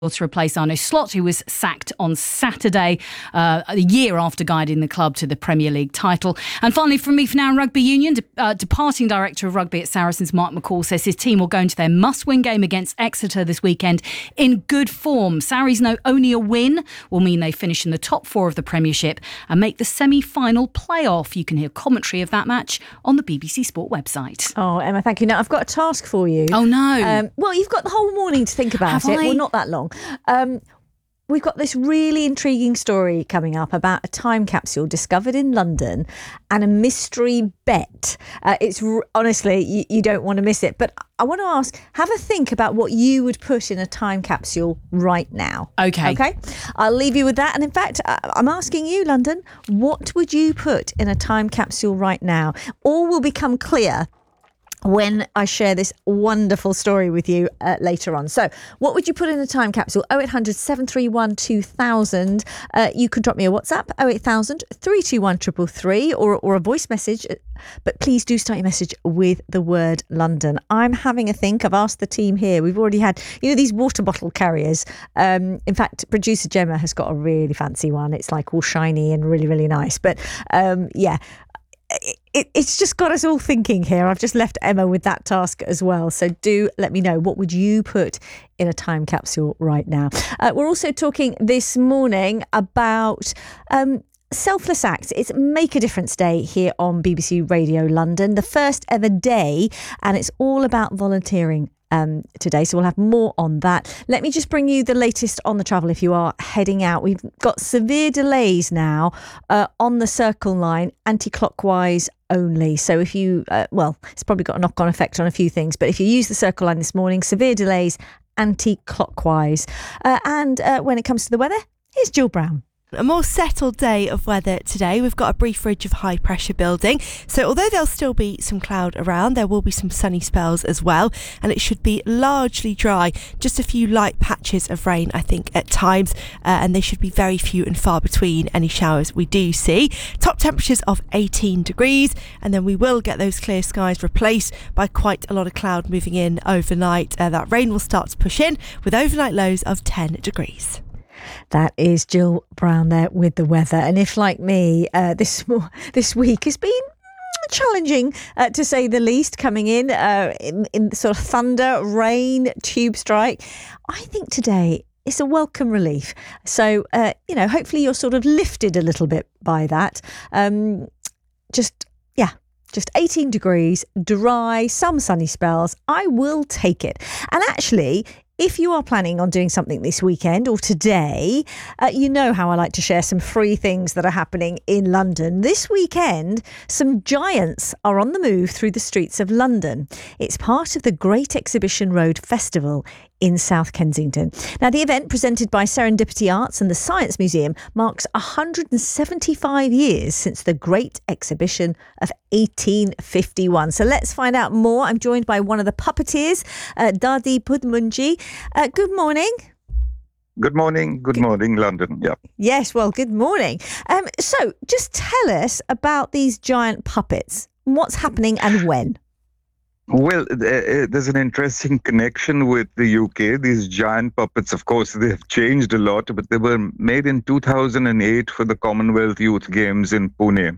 to replace Arno Slot, who was sacked on Saturday, a year after guiding the club to the Premier League title. And finally, from me for now, in rugby union, departing director of rugby at Saracens, Mark McCall, says his team will go into their must-win game against Exeter this weekend in good form. Sarries know only a win will mean they finish in the top 4 of the Premiership and make the semi-final playoff. You can hear commentary of that match on the BBC Sport website. Oh, Emma, thank you. Now, I've got a task for you. Oh, no. Well, you've got the whole morning to think about it. Well, not that long. We've got this really intriguing story coming up about a time capsule discovered in London and a mystery bet. It's honestly, you don't want to miss it. But I want to ask, have a think about what you would put in a time capsule right now. Okay. I'll leave you with that. And in fact, I'm asking you, London, what would you put in a time capsule right now? All will become clear when I share this wonderful story with you later on. So what would you put in a time capsule? 0800 731 2000. You could drop me a WhatsApp, 0800 321 333, or a voice message. But please do start your message with the word London. I'm having a think. I've asked the team here. We've already had, these water bottle carriers. In fact, producer Gemma has got a really fancy one. It's like all shiny and really, really nice. But it's just got us all thinking here. I've just left Emma with that task as well. So do let me know, what would you put in a time capsule right now? We're also talking this morning about Selfless Acts. It's Make a Difference Day here on BBC Radio London, the first ever day, and it's all about volunteering today, so we'll have more on that. Let me just bring you the latest on the travel if you are heading out. We've got severe delays now on the Circle line, anti-clockwise only. So if you, it's probably got a knock-on effect on a few things, but if you use the Circle line this morning, severe delays anti-clockwise. And when it comes to the weather, here's Jill Brown. A more settled day of weather today. We've got a brief ridge of high pressure building. So although there'll still be some cloud around, there will be some sunny spells as well. And it should be largely dry. Just a few light patches of rain, I think, at times. And they should be very few and far between any showers we do see. Top temperatures of 18 degrees. And then we will get those clear skies replaced by quite a lot of cloud moving in overnight. That rain will start to push in with overnight lows of 10 degrees. That is Jill Brown there with the weather. And if, like me, this week has been challenging, to say the least, coming in sort of thunder, rain, tube strike, I think today is a welcome relief. So, hopefully you're sort of lifted a little bit by that. Just 18 degrees, dry, some sunny spells. I will take it. And actually, if you are planning on doing something this weekend or today, you know how I like to share some free things that are happening in London. This weekend, some giants are on the move through the streets of London. It's part of the Great Exhibition Road Festival in South Kensington. Now, the event, presented by Serendipity Arts and the Science Museum, marks 175 years since the Great Exhibition of 1851. So let's find out more. I'm joined by one of the puppeteers, Dadi Pudmunji. Good morning. Good morning. Good morning, London. Yeah. Yes, well, good morning. So just tell us about these giant puppets. What's happening and when? Well, there's an interesting connection with the UK. These giant puppets, of course, they have changed a lot, but they were made in 2008 for the Commonwealth Youth Games in Pune.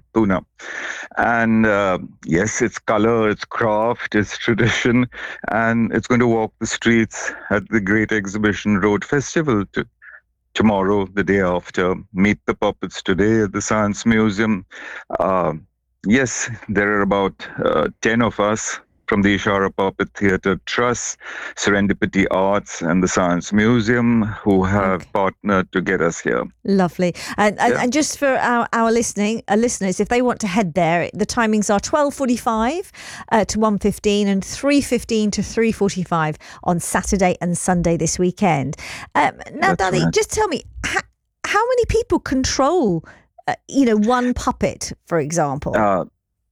And yes, it's colour, it's craft, it's tradition, and it's going to walk the streets at the Great Exhibition Road Festival tomorrow, the day after. Meet the puppets today at the Science Museum. Yes, there are about 10 of us from the Ishara Puppet Theatre Trust, Serendipity Arts and the Science Museum, who have partnered to get us here. Lovely. And just for our listeners, if they want to head there, the timings are 12:45 to 1:15 and 3:15 to 3:45 on Saturday and Sunday this weekend. Now, Dadi, just tell me, how many people control, one puppet, for example?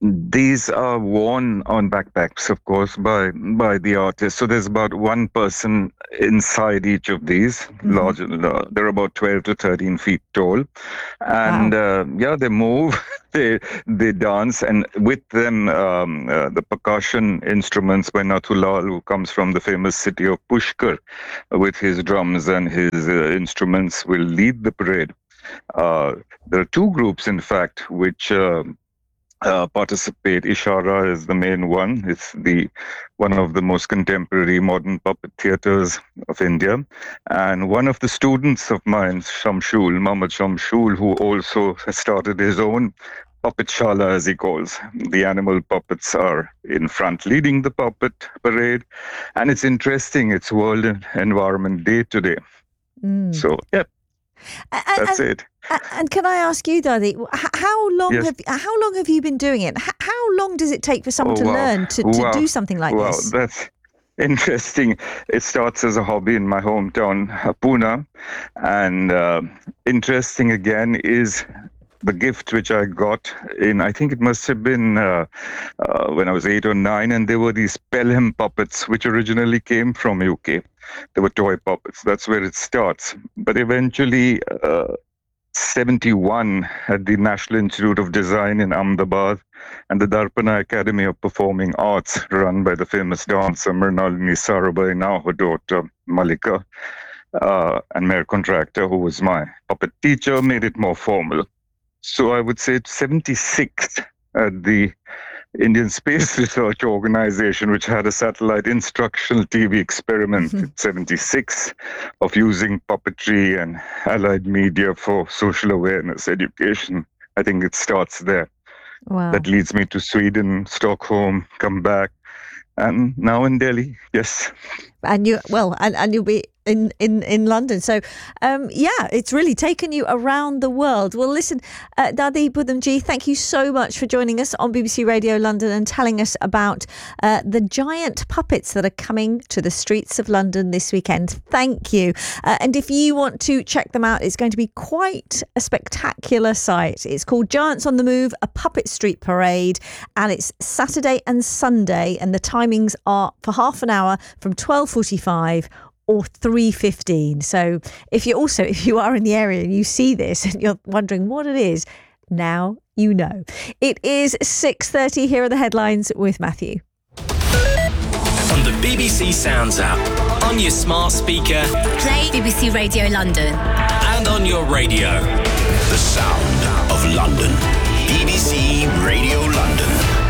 These are worn on backpacks, of course, by the artist. So there's about one person inside each of these. Larger, they're about 12 to 13 feet tall, and they move, they dance, and with them the percussion instruments by Nathulal, who comes from the famous city of Pushkar, with his drums and his instruments, will lead the parade. There are two groups, in fact, which participate. Ishara is the main one. It's one of the most contemporary modern puppet theatres of India. And one of the students of mine, Muhammad Shamshul, who also has started his own puppet shala, as he calls. The animal puppets are in front leading the puppet parade. And it's interesting, it's World Environment Day today. So, yeah. That's it. And can I ask you, Dadi, how long have you been doing it? How long does it take for someone to learn to do something like this? That's interesting. It starts as a hobby in my hometown, Pune, and interesting again is the gift which I got I think it must have been when I was 8 or 9, and there were these Pelham puppets which originally came from UK. They were toy puppets. That's where it starts. But eventually, 71 at the National Institute of Design in Ahmedabad and the Darpana Academy of Performing Arts, run by the famous dancer Mrinalini Sarabhai, now her daughter Malika, and Mayor Contractor, who was my puppet teacher, made it more formal. So I would say 76 at the Indian Space Research Organization, which had a satellite instructional TV experiment in 76 of using puppetry and allied media for social awareness education. I think it starts there. Wow. That leads me to Sweden, Stockholm, come back, and now in Delhi. Yes. And you'll be in London. So, it's really taken you around the world. Well, listen, Dadi Budhamjee, thank you so much for joining us on BBC Radio London and telling us about the giant puppets that are coming to the streets of London this weekend. Thank you. And if you want to check them out, it's going to be quite a spectacular sight. It's called Giants on the Move, a Puppet Street Parade, and it's Saturday and Sunday, and the timings are for half an hour from 12:45 or 3:15. So if you are in the area and you see this and you're wondering what it is, now you know. It is 6:30. Here are the headlines with Matthew. On the BBC Sounds app, on your smart speaker, play BBC Radio London, and on your radio. The sound of London. BBC Radio London.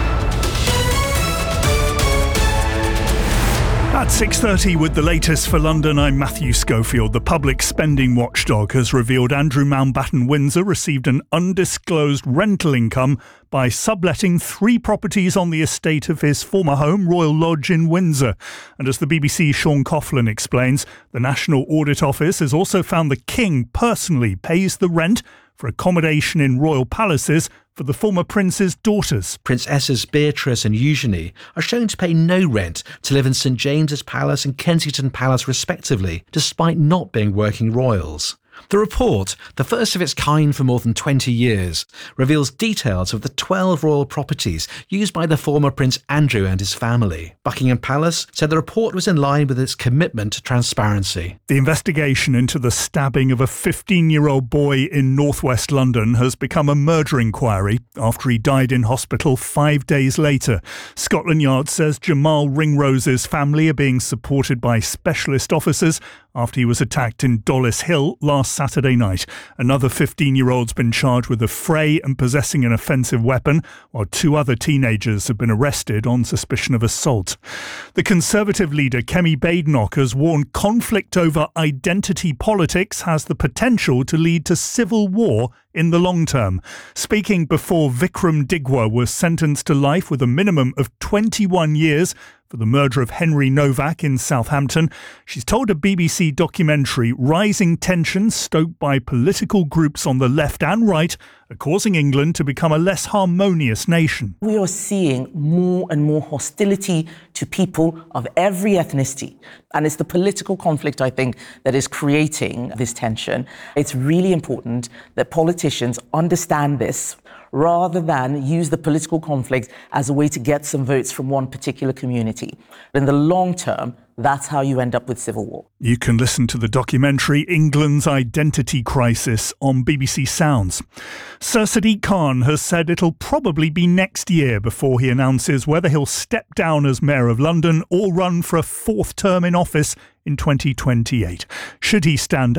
At 6:30 with the latest for London, I'm Matthew Schofield. The public spending watchdog has revealed Andrew Mountbatten Windsor received an undisclosed rental income by subletting 3 properties on the estate of his former home, Royal Lodge in Windsor. And as the BBC's Sean Coughlin explains, the National Audit Office has also found the King personally pays the rent for accommodation in royal palaces for the former prince's daughters. Princesses Beatrice and Eugenie are shown to pay no rent to live in St James's Palace and Kensington Palace respectively, despite not being working royals. The report, the first of its kind for more than 20 years, reveals details of the 12 royal properties used by the former Prince Andrew and his family. Buckingham Palace said the report was in line with its commitment to transparency. The investigation into the stabbing of a 15-year-old boy in northwest London has become a murder inquiry after he died in hospital 5 days later. Scotland Yard says Jamal Ringrose's family are being supported by specialist officers after he was attacked in Dollis Hill last Saturday night. Another 15-year-old's been charged with affray and possessing an offensive weapon, while 2 other teenagers have been arrested on suspicion of assault. The Conservative leader Kemi Badenoch has warned conflict over identity politics has the potential to lead to civil war in the long term. Speaking before Vikram Digwa was sentenced to life with a minimum of 21 years for the murder of Henry Novak in Southampton, she's told a BBC documentary rising tensions stoked by political groups on the left and right are causing England to become a less harmonious nation. We are seeing more and more hostility to people of every ethnicity. And it's the political conflict, I think, that is creating this tension. It's really important that politicians understand this rather than use the political conflict as a way to get some votes from one particular community. In the long term, that's how you end up with civil war. You can listen to the documentary England's Identity Crisis on BBC Sounds. Sir Sadiq Khan has said it'll probably be next year before he announces whether he'll step down as Mayor of London or run for a fourth term in office in 2028. Should he stand